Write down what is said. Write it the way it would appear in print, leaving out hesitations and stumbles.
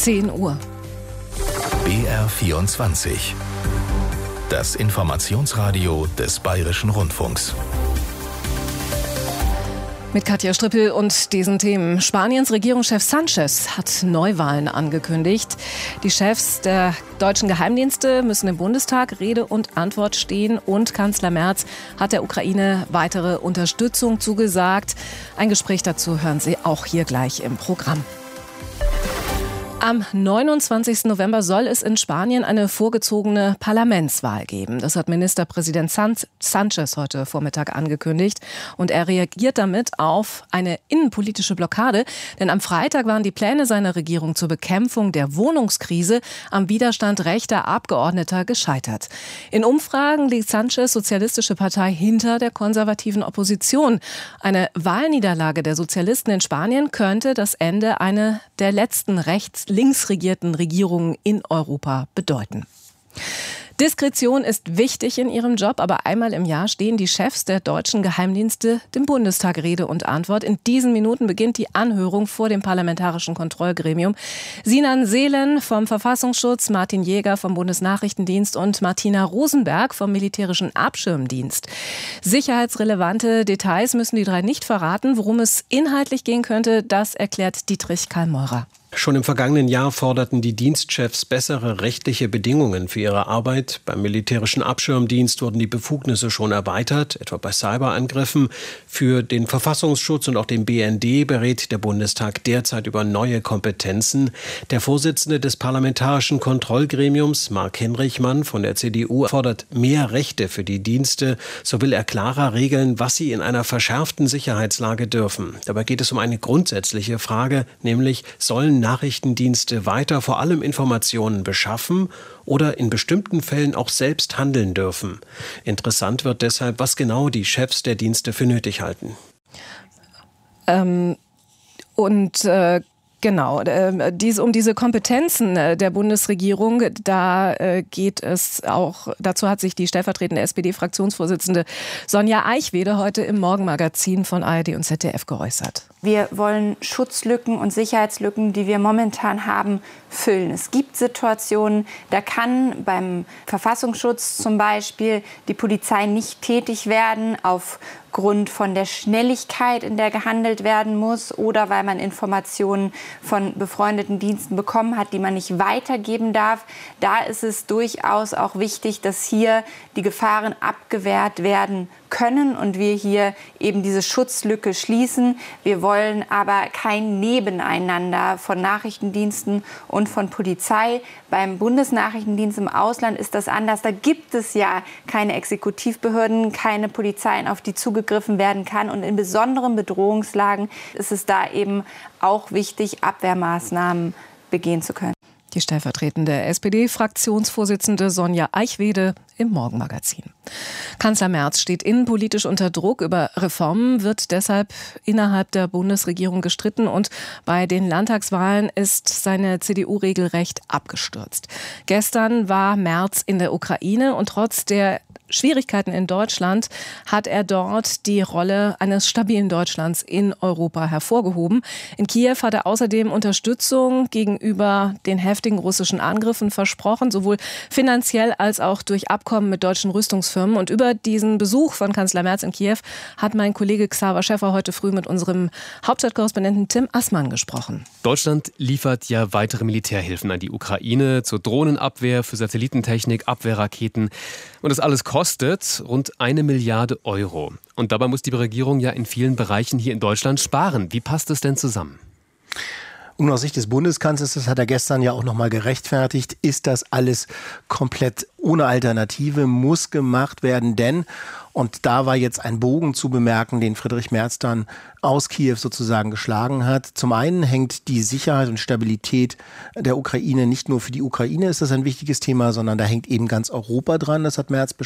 10 Uhr. BR24. Das Informationsradio des Bayerischen Rundfunks. Mit Katja Strippel und diesen Themen. Spaniens Regierungschef Sánchez hat Neuwahlen angekündigt. Die Chefs der deutschen Geheimdienste müssen im Bundestag Rede und Antwort stehen und Kanzler Merz hat der Ukraine weitere Unterstützung zugesagt. Ein Gespräch dazu hören Sie auch hier gleich im Programm. Am 29. November soll es in Spanien eine vorgezogene Parlamentswahl geben. Das hat Ministerpräsident Sánchez heute Vormittag angekündigt. Und er reagiert damit auf eine innenpolitische Blockade. Denn am Freitag waren die Pläne seiner Regierung zur Bekämpfung der Wohnungskrise am Widerstand rechter Abgeordneter gescheitert. In Umfragen liegt Sánchez' Sozialistische Partei hinter der konservativen Opposition. Eine Wahlniederlage der Sozialisten in Spanien könnte das Ende einer der letzten links regierten Regierungen in Europa bedeuten. Diskretion ist wichtig in ihrem Job, aber einmal im Jahr stehen die Chefs der deutschen Geheimdienste dem Bundestag Rede und Antwort. In diesen Minuten beginnt die Anhörung vor dem Parlamentarischen Kontrollgremium. Sinan Selen vom Verfassungsschutz, Martin Jäger vom Bundesnachrichtendienst und Martina Rosenberg vom Militärischen Abschirmdienst. Sicherheitsrelevante Details müssen die drei nicht verraten. Worum es inhaltlich gehen könnte, das erklärt Dietrich Kallmeurer. Schon im vergangenen Jahr forderten die Dienstchefs bessere rechtliche Bedingungen für ihre Arbeit. Beim Militärischen Abschirmdienst wurden die Befugnisse schon erweitert, etwa bei Cyberangriffen. Für den Verfassungsschutz und auch den BND berät der Bundestag derzeit über neue Kompetenzen. Der Vorsitzende des Parlamentarischen Kontrollgremiums, Marc Henrichmann von der CDU, fordert mehr Rechte für die Dienste. So will er klarer regeln, was sie in einer verschärften Sicherheitslage dürfen. Dabei geht es um eine grundsätzliche Frage, nämlich sollen Nachrichtendienste weiter vor allem Informationen beschaffen oder in bestimmten Fällen auch selbst handeln dürfen. Interessant wird deshalb, was genau die Chefs der Dienste für nötig halten. Genau, um diese Kompetenzen der Bundesregierung, dazu hat sich die stellvertretende SPD-Fraktionsvorsitzende Sonja Aichwede heute im Morgenmagazin von ARD und ZDF geäußert. Wir wollen Schutzlücken und Sicherheitslücken, die wir momentan haben, füllen. Es gibt Situationen, da kann beim Verfassungsschutz zum Beispiel die Polizei nicht tätig werden aufgrund von der Schnelligkeit, in der gehandelt werden muss oder weil man Informationen von befreundeten Diensten bekommen hat, die man nicht weitergeben darf. Da ist es durchaus auch wichtig, dass hier die Gefahren abgewehrt werden können und wir hier eben diese Schutzlücke schließen. Wir wollen aber kein Nebeneinander von Nachrichtendiensten und von Polizei. Beim Bundesnachrichtendienst im Ausland ist das anders. Da gibt es ja keine Exekutivbehörden, keine Polizeien, auf die zugegriffen werden kann. Und in besonderen Bedrohungslagen ist es da eben auch wichtig, Abwehrmaßnahmen begehen zu können. Die stellvertretende SPD-Fraktionsvorsitzende Sonja Aichwede im Morgenmagazin. Kanzler Merz steht innenpolitisch unter Druck. Über Reformen wird deshalb innerhalb der Bundesregierung gestritten und bei den Landtagswahlen ist seine CDU regelrecht abgestürzt. Gestern war Merz in der Ukraine und trotz der Schwierigkeiten in Deutschland hat er dort die Rolle eines stabilen Deutschlands in Europa hervorgehoben. In Kiew hat er außerdem Unterstützung gegenüber den heftigen russischen Angriffen versprochen, sowohl finanziell als auch durch Abkommen mit deutschen Rüstungsfirmen. Und über diesen Besuch von Kanzler Merz in Kiew hat mein Kollege Xaver Schäffer heute früh mit unserem Hauptstadtkorrespondenten Tim Assmann gesprochen. Deutschland liefert ja weitere Militärhilfen an die Ukraine zur Drohnenabwehr, für Satellitentechnik, Abwehrraketen. Und das alles kostet rund 1 Milliarde Euro. Und dabei muss die Regierung ja in vielen Bereichen hier in Deutschland sparen. Wie passt es denn zusammen? Und aus Sicht des Bundeskanzlers, das hat er gestern ja auch nochmal gerechtfertigt, ist das alles komplett ohne Alternative, muss gemacht werden, denn, und da war jetzt ein Bogen zu bemerken, den Friedrich Merz dann aus Kiew sozusagen geschlagen hat. Zum einen hängt die Sicherheit und Stabilität der Ukraine, nicht nur für die Ukraine ist das ein wichtiges Thema, sondern da hängt eben ganz Europa dran, das hat Merz